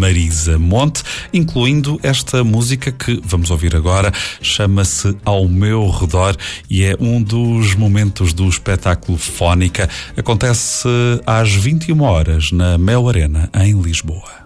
Marisa Monte, incluindo esta música que vamos ouvir agora, chama-se Ao Meu Redor e é um dos momentos do espetáculo Fónica. Acontece às 21 horas na Mel Arena, em Lisboa.